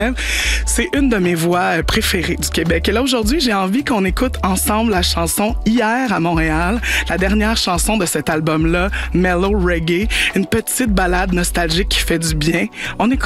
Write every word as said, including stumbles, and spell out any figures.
C'est une de mes voix préférées du Québec. Et là, aujourd'hui, j'ai envie qu'on écoute ensemble la chanson Hier à Montréal, la dernière chanson de cet album-là, Mellow Reggae, une petite ballade nostalgique qui fait du bien. On écoute